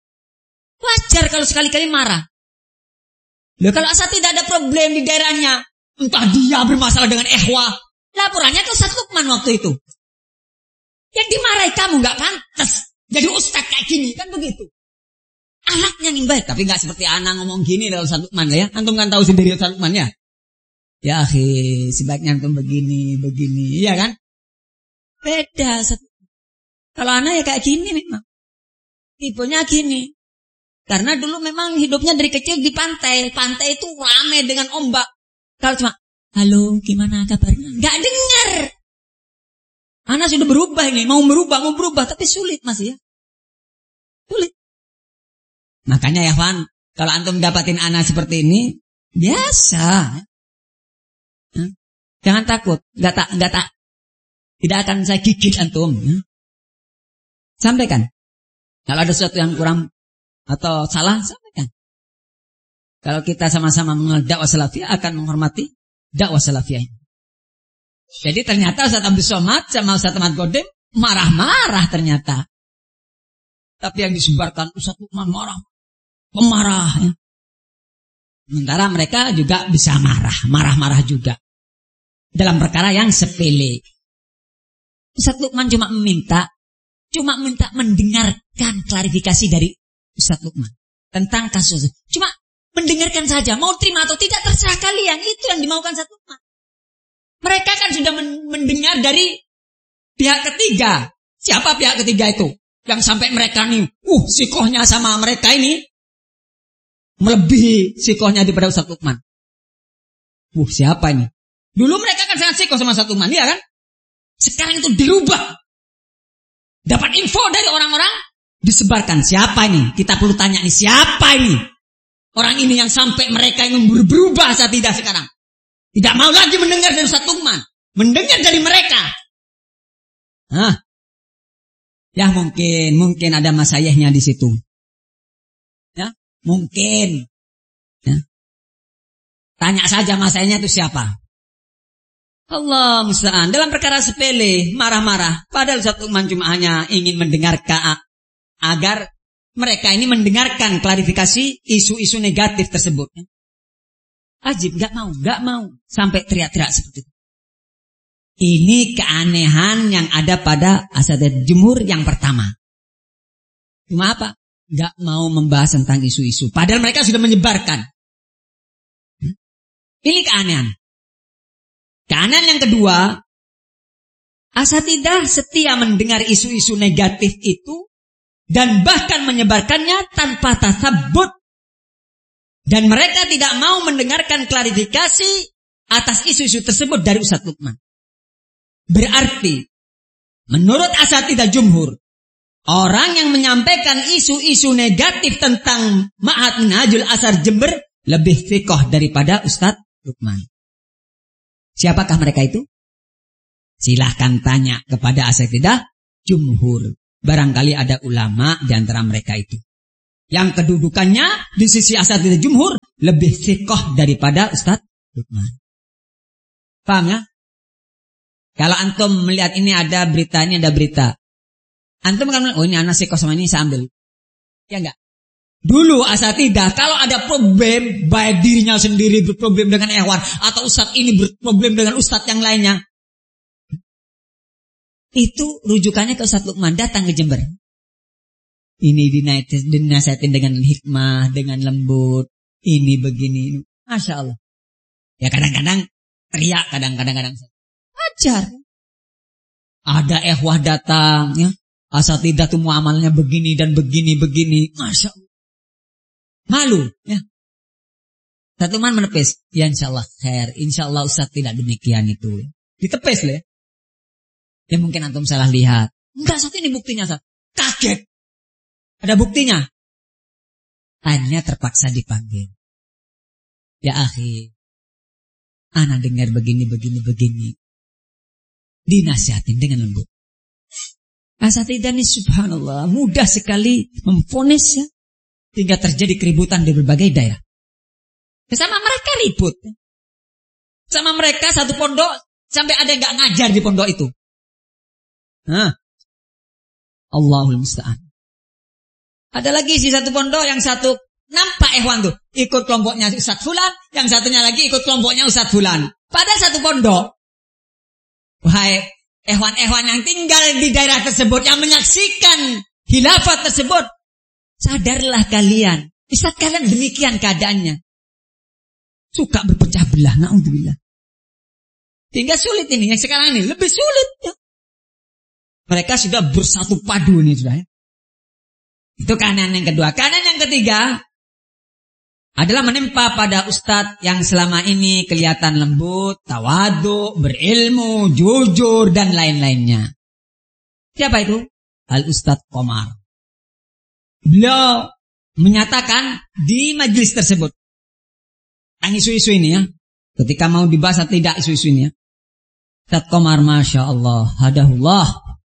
Wajar kalau sekali-kali marah. Loh kalau asal tidak ada problem di daerahnya, entah dia bermasalah dengan ikhwah, laporannya ke Ustaz Lukman waktu itu. Yang dimarahi kamu gak pantas. Jadi ustaz kayak gini, kan begitu. Anaknya yang baik, tapi gak seperti anak ngomong gini dari Ustaz Lukman ya. Antum kan tahu sendiri Ustaz Lukman ya. Ya akhi, sebaiknya antum begini, begini, iya kan? Beda. Kalau anak ya kayak gini memang. Tipenya gini. Karena dulu memang hidupnya dari kecil di pantai. Pantai itu ramai dengan ombak. Kalau cuma, halo gimana kabarnya? Gak dengar. Anak sudah berubah ini. Mau berubah, mau berubah. Tapi sulit masih ya. Sulit. Makanya ya Fan, kalau antum dapatin anak seperti ini, biasa. Jangan takut. Gak tak, gak tak. Tidak akan saya gigit antum. Sampaikan. Kalau ada sesuatu yang kurang atau salah, sampaikan. Kalau kita sama-sama mengenal dakwah salafiyah, akan menghormati dakwah salafiyah. Jadi ternyata Ustaz Abdul Somad sama Ustaz Ahmad Godim marah-marah ternyata. Tapi yang disebarkan Ustaz Lukman marah. Pemarah. Ya. Sementara mereka juga bisa marah. Marah-marah juga. Dalam perkara yang sepele. Ustaz Lukman cuma meminta, cuma minta mendengarkan klarifikasi dari Ustaz Lukman tentang kasus. Cuma mendengarkan saja, mau terima atau tidak terserah kalian. Itu yang dimaukan Ustaz Lukman. Mereka kan sudah mendengar dari pihak ketiga. Siapa pihak ketiga itu? Yang sampai mereka nih, uh, sikohnya sama mereka ini melebihi sikohnya daripada Ustaz Lukman. Uh, siapa ini? Dulu mereka kan sangat sikoh sama Ustaz Lukman, ya kan? Sekarang itu dirubah. Dapat info dari orang-orang, disebarkan. Siapa ini? Kita perlu tanya nih, siapa ini? Orang ini yang sampai mereka yang berubah saat tidak sekarang. Tidak mau lagi mendengar dari Ustaz Lukman. Mendengar dari mereka. Hah? Ya mungkin, mungkin ada masayahnya di situ. Ya, mungkin. Ya. Tanya saja masayahnya itu siapa. Allah musta'an. Dalam perkara sepele, marah-marah. Padahal Ustaz Lukman cuma hanya ingin mendengarkan agar mereka ini mendengarkan klarifikasi isu-isu negatif tersebut. Ajib, gak mau, gak mau. Sampai teriak-teriak seperti itu. Ini keanehan yang ada pada Asatidz Jumhur yang pertama. Cuma apa? Gak mau membahas tentang isu-isu. Padahal mereka sudah menyebarkan. Ini keanehan. Keanehan yang kedua, Asatidzah setia mendengar isu-isu negatif itu dan bahkan menyebarkannya tanpa tasabbut. Dan mereka tidak mau mendengarkan klarifikasi atas isu-isu tersebut dari Ustaz Lukman. Berarti, menurut Asatidzah Jumhur, orang yang menyampaikan isu-isu negatif tentang Ma'had Minhajul Athar Jember lebih fiqh daripada Ustaz Lukman. Siapakah mereka itu? Silahkan tanya kepada Asatidzah Jumhur. Barangkali ada ulama di antara mereka itu. Yang kedudukannya di sisi asatidzah jumhur lebih thiqah daripada Ustaz Lukman. Paham ya? Kalau antum melihat ini ada berita, ini ada berita. Antum akan melihat, oh ini anak thiqah sama ini saya ambil. Ya enggak? Dulu asatidzah kalau ada problem, baik dirinya sendiri berproblem dengan ikhwan atau ustaz ini berproblem dengan ustaz yang lainnya, itu rujukannya ke Ustaz Lukman, datang ke Jember. Ini dinasihatin dengan hikmah, dengan lembut. Ini begini. Masya Allah. Ya kadang-kadang teriak, kadang-kadang wajar. Ada ikhwah datang, ya. Asatidzah itu muamalnya begini dan begini, begini. Masya Allah. Malu, ya. Ustaz Lukman menepis. Ya insya Allah khair. Insya Allah Ustaz tidak demikian itu. Ditepis loh ya. Ya mungkin antum salah lihat. Enggak, Ustaz ini buktinya Ustaz. Kaget. Ada buktinya. Akhirnya terpaksa dipanggil. Ya akhi, ana dengar begini, begini, begini. Dinasihatin dengan lembut. Asatidzah ini subhanallah mudah sekali memvonis ya. Hingga terjadi keributan di berbagai daerah. Bersama mereka ribut. Sama mereka satu pondok sampai ada yang gak ngajar di pondok itu. Hah. Allahul musta'an. Ada lagi si satu pondok yang satu nampak ikhwan tuh ikut kelompoknya Ustaz Fulan, yang satunya lagi ikut kelompoknya Ustaz Fulan. Pada satu pondok. Wahai ikhwan-ikhwan yang tinggal di daerah tersebut yang menyaksikan khilafat tersebut, sadarlah kalian, Ustaz kalian demikian keadaannya. Suka berpecah belah, naudzubillah. Hingga sulit ini, yang sekarang ini lebih sulit ya. Mereka sudah bersatu padu nih sudah ya. Itu kanan yang kedua. Kanan yang ketiga adalah menempa pada ustadz yang selama ini kelihatan lembut, tawadhu, berilmu, jujur, dan lain-lainnya. Siapa itu? Al-Ustadz Komar. Beliau menyatakan di majelis tersebut, yang isu-isu ini ya, ketika mau dibahas atau tidak isu-isu ini ya, Ustadz Komar, Masya Allah, hadahullah.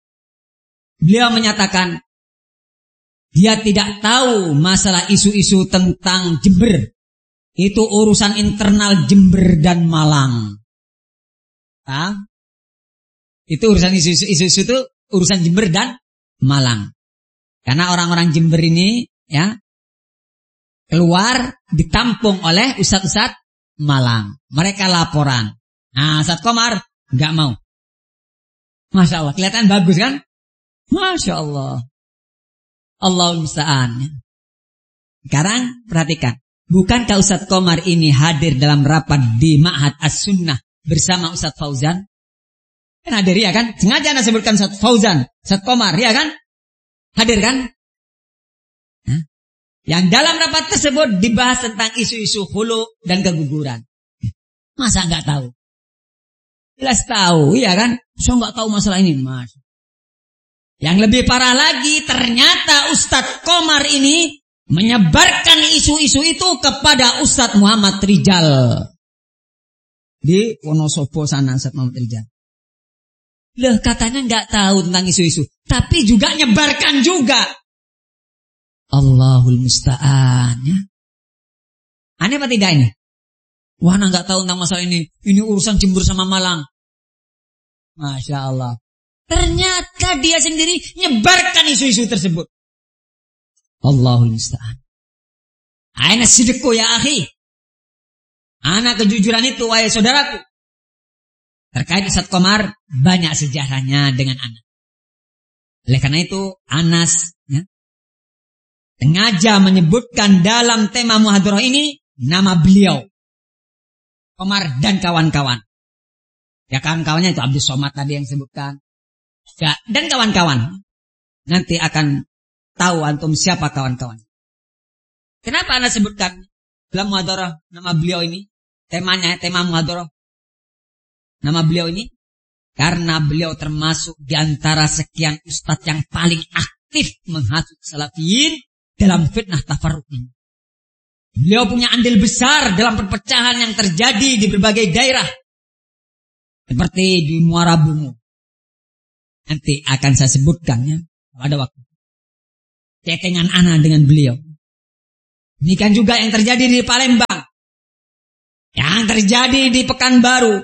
Beliau menyatakan, dia tidak tahu masalah isu-isu tentang Jember. Itu urusan internal Jember dan Malang. Hah? Itu urusan isu-isu, isu-isu itu urusan Jember dan Malang. Karena orang-orang Jember ini ya keluar ditampung oleh ustadz-ustadz Malang. Mereka laporan. Nah, Ustadz Komar nggak mau. Masya Allah, kelihatan bagus kan? Masya Allah. Allahul musta'an. Sekarang perhatikan, bukankah Ustadz Komar ini hadir dalam rapat di Ma'had As-Sunnah bersama Ustadz Fauzan? Kan hadir ya kan? Sengaja Anda sebutkan Ustadz Fauzan, Ustadz Komar, ya kan? Hadir kan? Hah? Yang dalam rapat tersebut dibahas tentang isu-isu hulu dan keguguran. Masa nggak tahu? Jelas tahu, iya kan? So nggak tahu masalah ini, Mas. Yang lebih parah lagi, ternyata Ustadz Komar ini menyebarkan isu-isu itu kepada Ustadz Muhammad Rijal di Wonosobo sana. Ustadz Muhammad Rijal, loh katanya nggak tahu tentang isu-isu, tapi juga nyebarkan juga. Allahul musta'an ya. Aneh apa tidak ini? Wah, nah nggak tahu tentang masalah ini. Ini urusan Jember sama Malang. Masya Allah. Ternyata dia sendiri nyebarkan isu-isu tersebut. Allahul musta'an. Aina sidqu ya akhi. Anak kejujuran itu wahai saudaraku. Terkait Ustadz Komar banyak sejarahnya dengan anak. Oleh karena itu Anas ya, sengaja menyebutkan dalam tema muhadarah ini nama beliau Komar dan kawan-kawan. Ya kawan-kawannya itu Abdus Somad tadi yang disebutkan. Ya, dan kawan-kawan. Nanti akan tahu antum siapa kawan-kawan. Kenapa Anda sebutkan dalam muhadarah nama beliau ini? Temanya, tema muhadarah. Nama beliau ini karena beliau termasuk di antara sekian ustadz yang paling aktif menghasut salafiyin dalam fitnah tafarruq ini. Beliau punya andil besar dalam perpecahan yang terjadi di berbagai daerah. Seperti di Muara Bungu. Nanti akan saya sebutkan ya pada waktu chattingan ana dengan beliau. Demikian juga yang terjadi di Palembang, yang terjadi di Pekanbaru.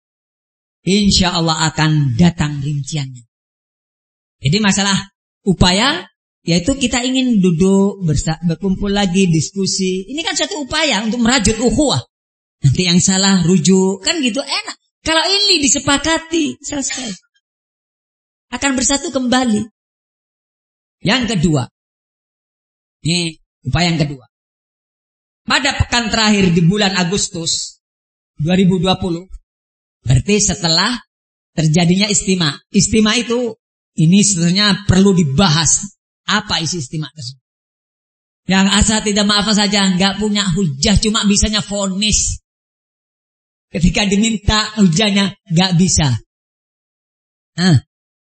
Insya Allah akan datang rinciannya. Jadi masalah upaya, yaitu kita ingin duduk, bersa- berkumpul lagi, diskusi. Ini kan satu upaya untuk merajut ukhuwah. Nanti yang salah rujuk, kan gitu enak. Kalau ini disepakati, selesai. Akan bersatu kembali. Yang kedua, ini upaya yang kedua. Pada pekan terakhir di bulan Agustus dua ribu dua puluh, berarti setelah terjadinya istima. Istima itu, ini sebenarnya perlu dibahas. Apa isi istima tersebut? Yang asal tidak maaf saja, nggak punya hujah, cuma bisanya vonis. Ketika diminta hujahnya, nggak bisa. Nah,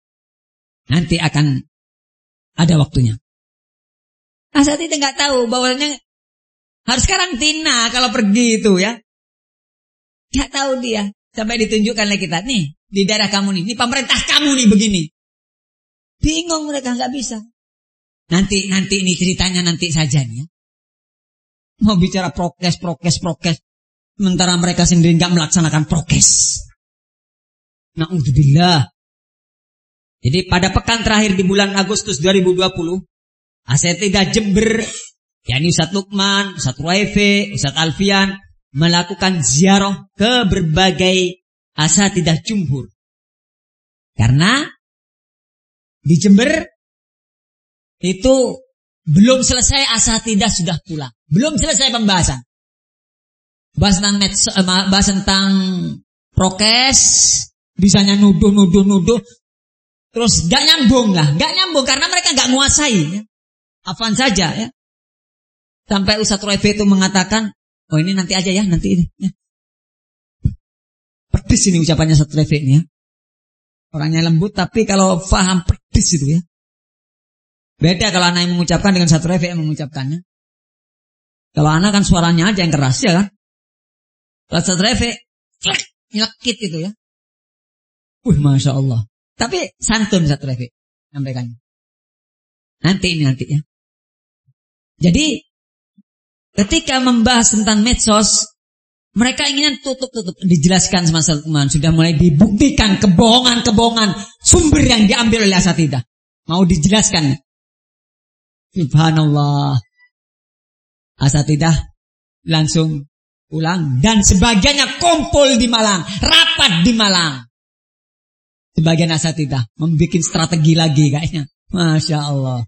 nanti akan ada waktunya. Asal tidak nggak tahu bahwanya harus karantina kalau pergi itu ya. Nggak tahu dia. Sampai ditunjukkan oleh kita, nih di daerah kamu nih, ini pemerintah kamu nih begini. Bingung mereka, nggak bisa. Nanti nanti ini ceritanya nanti saja nih ya. Mau bicara prokes, prokes, prokes. Sementara mereka sendiri nggak melaksanakan prokes. Na'udzubillah. Jadi pada pekan terakhir di bulan Agustus dua ribu dua puluh, Asatidzah Jember, yakni Ustaz Lukman, Ustaz Ruaife, Ustaz Alfian, melakukan ziarah ke berbagai asatidzah jumhur. Karena di Jember itu belum selesai asatidzah sudah pulang. Belum selesai pembahasan. Bahas tentang, medso, bahas tentang prokes, bisanya nuduh, nuduh, nuduh. Terus gak nyambung lah. Gak nyambung karena mereka gak menguasai. Ya. Apaan saja ya. Sampai Ustaz Ruaife itu mengatakan, oh ini nanti aja ya, nanti ini. Ya. Pedis ini ucapannya Ustaz Ruaife ini ya. Orangnya lembut tapi kalau paham pedis itu ya. Beda kalau anak yang mengucapkan dengan Ustaz Ruaife yang mengucapkannya. Kalau anak kan suaranya aja yang keras ya kan. Kalau Ustaz Ruaife, nyelekit itu ya. Wih, Masya Allah. Tapi santun Ustaz Ruaife sampaikannya. Nanti ini nanti ya. Jadi ketika membahas tentang medsos, mereka ingin tutup-tutup, dijelaskan sama teman, sudah mulai dibuktikan kebohongan-kebohongan sumber yang diambil oleh asatidzah. Mau dijelaskan. Subhanallah. Asatidzah langsung pulang dan sebagiannya kumpul di Malang, rapat di Malang. Sebagian asatidzah membuat strategi lagi kayaknya. Masya Allah.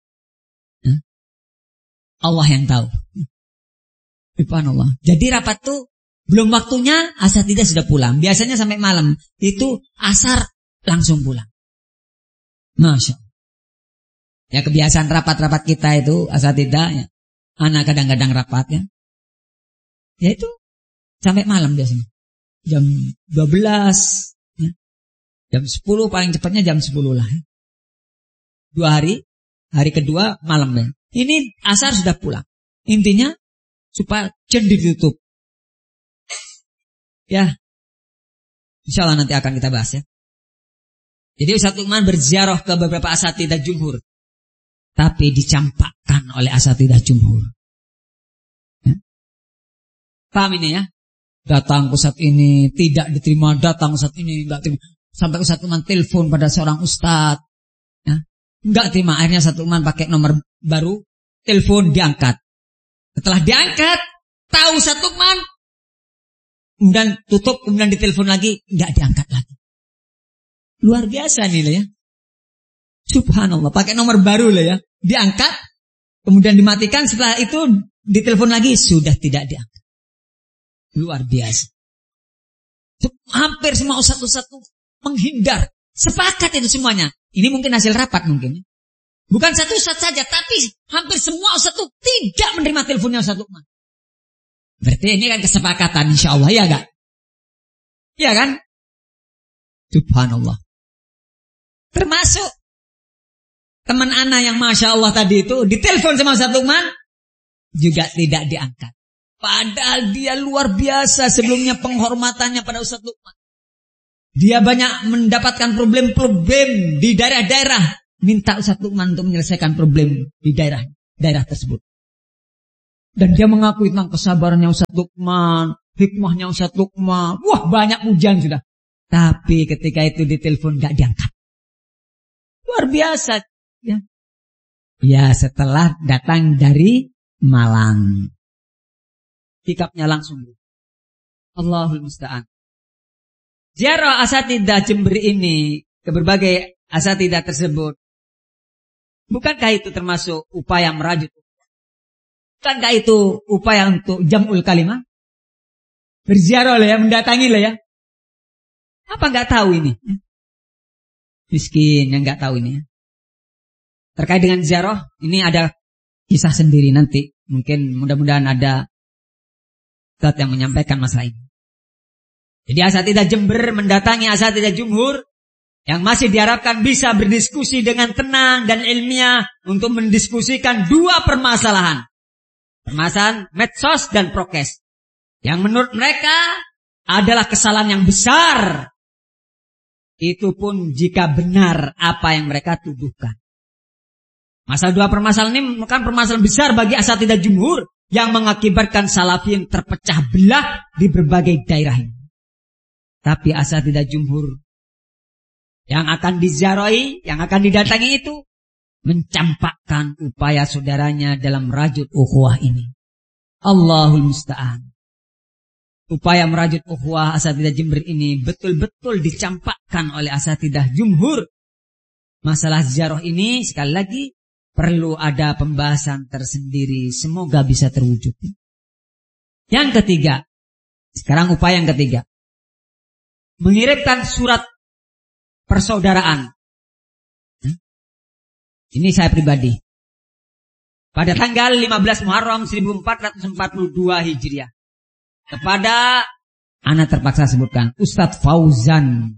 Allah yang tahu. Subhanallah. Jadi rapat tuh belum waktunya asatidzah sudah pulang. Biasanya sampai malam. Itu asar langsung pulang. Masya Allah. Ya kebiasaan rapat-rapat kita itu asatidzah ya. Anak kadang-kadang rapat ya. Ya itu sampai malam biasanya. Jam dua belas ya. Jam sepuluh paling cepatnya jam sepuluh lah ya. Dua hari. Hari kedua malam ya. Ini asar sudah pulang. Intinya supaya jen ditutup. Ya. Insya Allah nanti akan kita bahas ya. Jadi Ustaz Lukman berziarah ke beberapa asatidzah jumhur. Tapi dicampakkan oleh asatidzah jumhur. Ya. Paham ini ya? Datang Ustaz ini tidak diterima, datang Ustaz ini enggak terima. Sampai Ustaz Lukman telepon pada seorang ustaz. Ya. Enggak terima, akhirnya Ustaz Lukman pakai nomor baru, telepon diangkat. Setelah diangkat, tahu Ustaz Lukman, kemudian tutup, kemudian ditelepon lagi, enggak diangkat lagi. Luar biasa nih lah ya. Subhanallah, pakai nomor baru lah ya. Diangkat, kemudian dimatikan, setelah itu ditelepon lagi, sudah tidak diangkat. Luar biasa. Hampir semua ustaz-ustaz menghindar. Sepakat itu semuanya. Ini mungkin hasil rapat mungkin. Bukan satu ustaz saja, tapi hampir semua ustaz itu tidak menerima teleponnya Ustaz Lukman. Berarti ini kan kesepakatan insya Allah, ya gak? Ya kan? Subhanallah. Termasuk teman ana yang Masya Allah tadi itu ditelepon sama Ustaz Lukman, juga tidak diangkat. Padahal dia luar biasa sebelumnya penghormatannya pada Ustaz Lukman. Dia banyak mendapatkan problem-problem di daerah-daerah. Minta Ustaz Lukman untuk menyelesaikan problem di daerah daerah tersebut. Dan dia mengakui tentang kesabarannya Ustaz Lukman, hikmahnya Ustaz Lukman. Wah, banyak pujian sudah. Tapi ketika itu ditelepon gak diangkat. Luar biasa. Ya, ya setelah datang dari Malang. Sikapnya langsung. Allahul Musta'an. Ziarah asatidzah Jember ini ke berbagai asatidzah tersebut. Bukankah itu termasuk upaya merajut? Bukankah itu upaya untuk jam'ul kalimah? Berziarah lah ya, mendatangi lah ya. Apa enggak tahu ini? Miskin yang enggak tahu ini ya. Terkait dengan ziarah, ini ada kisah sendiri nanti. Mungkin mudah-mudahan ada ustaz yang menyampaikan masalah ini. Jadi asatidzah Jember mendatangi asatidzah Jumhur yang masih diharapkan bisa berdiskusi dengan tenang dan ilmiah untuk mendiskusikan dua permasalahan. Permasalahan medsos dan prokes. Yang menurut mereka adalah kesalahan yang besar. Itu pun jika benar apa yang mereka tuduhkan. Masalah dua permasalahan ini merupakan permasalahan besar bagi asatidzah Jumhur yang mengakibatkan salafiyyin terpecah belah di berbagai daerah ini. Tapi asatidzah Jumhur yang akan diziarahi, yang akan didatangi itu mencampakkan upaya saudaranya dalam merajut ukhuwah ini. Allahul Musta'an. Upaya merajut ukhuwah asatidzah Jember ini betul-betul dicampakkan oleh asatidzah Jumhur. Masalah ziarah ini sekali lagi perlu ada pembahasan tersendiri. Semoga bisa terwujud. Yang ketiga, sekarang upaya yang ketiga, mengirimkan surat persaudaraan. Ini saya pribadi. Pada tanggal lima belas Muharram seribu empat ratus empat puluh dua Hijriah. Kepada, anak terpaksa sebutkan, Ustadz Fauzan.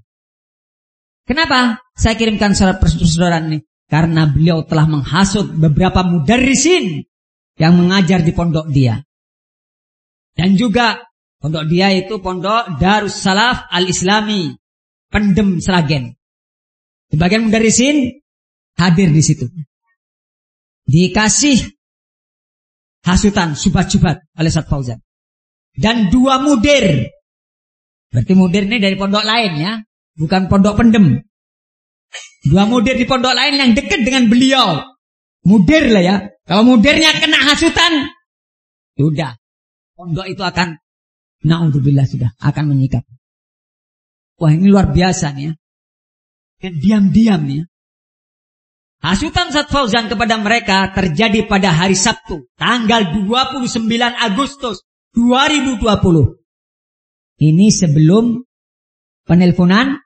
Kenapa saya kirimkan surat persaudaraan ini? Karena beliau telah menghasut beberapa mudarrisin yang mengajar di pondok dia. Dan juga pondok dia itu pondok Darus Salaf Al-Islami, Pendem Sragen. Sebagian mudarrisin hadir di situ. Dikasih hasutan, syubhat-syubhat oleh Ustadz Fauzan. Dan dua mudir. Berarti mudir ini dari pondok lain ya. Bukan pondok Pendem. Dua mudir di pondok lain yang dekat dengan beliau. Mudir lah ya. Kalau mudirnya kena hasutan, sudah. Pondok itu akan, na'udzubillah sudah, akan menyikap. Wah ini luar biasa nih ya. Dan diam-diam nih ya. Hasutan Ustadz Fauzan kepada mereka terjadi pada hari Sabtu, tanggal dua puluh sembilan Agustus dua ribu dua puluh. Ini sebelum penelponan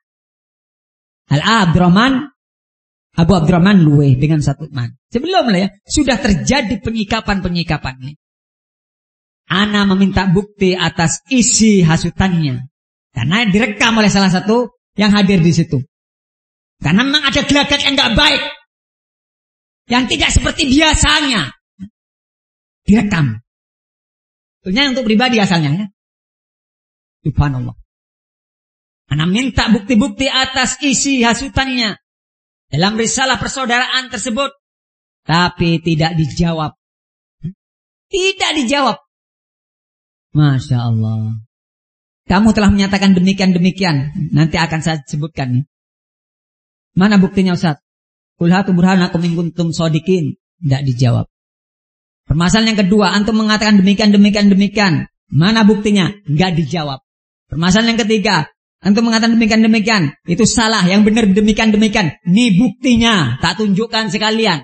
Al-A Abdurrahman, Abu Abdurrahman Luweh dengan Ustadz Lukman. Sebelum lah ya, sudah terjadi penyikapan-penyikapan. Ana meminta bukti atas isi hasutannya. Karena direkam oleh salah satu yang hadir di situ. Karena memang ada gelagat yang gak baik. Yang tidak seperti biasanya. Direkam. Tentunya untuk pribadi asalnya ya. Subhanallah. Ana minta bukti-bukti atas isi hasutannya dalam risalah persaudaraan tersebut. Tapi tidak dijawab. Tidak dijawab. Masya Allah. Kamu telah menyatakan demikian-demikian. Nanti akan saya sebutkan nih. Mana buktinya Ustaz? Qul hatu burhanakum in kuntum shodiqin. Tidak dijawab. Permasalahan yang kedua, antum mengatakan demikian-demikian-demikian. Mana buktinya? Enggak dijawab. Permasalahan yang ketiga, antum mengatakan demikian-demikian. Itu salah, yang benar demikian-demikian. Ini buktinya, tak tunjukkan sekalian.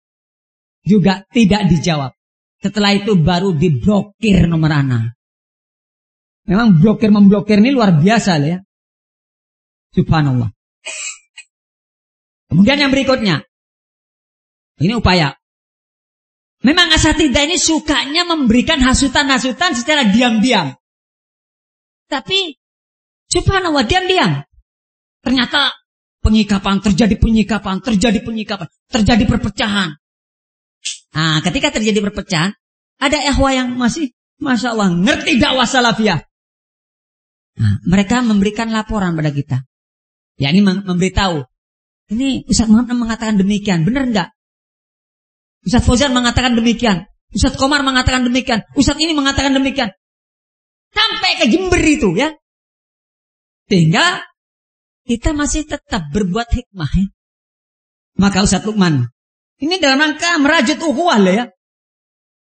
Juga tidak dijawab. Setelah itu baru diblokir nomor ana. Memang blokir-memblokir ini luar biasa ya. Subhanallah. Kemudian yang berikutnya. Ini upaya. Memang asatidzah ini sukanya memberikan hasutan-hasutan secara diam-diam. Tapi subhanallah diam-diam. Ternyata penyikapan, terjadi penyikapan, terjadi penyikapan, terjadi perpecahan. Nah, ketika terjadi perpecahan, ada ikhwah yang masih, Masya Allah, ngerti dakwah salafiyah. Nah, mereka memberikan laporan pada kita. Ya, ini memberitahu. Ini Ustaz Muhammad mengatakan demikian, benar enggak? Ustaz Fauzan mengatakan demikian. Ustadz Komar mengatakan demikian, Ustadz ini mengatakan demikian. Sampai ke Jember itu ya. Sehingga kita masih tetap berbuat hikmah ya. Maka Ustadz Lukman, ini dalam rangka merajut ukhuwah ya.